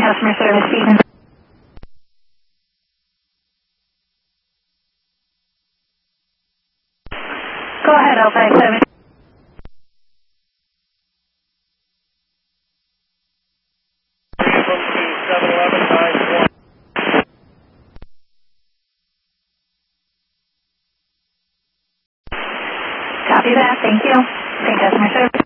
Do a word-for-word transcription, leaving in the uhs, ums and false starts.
customer service, Stephen. Go ahead, L five seven. Copy that, thank you. Thank customer service.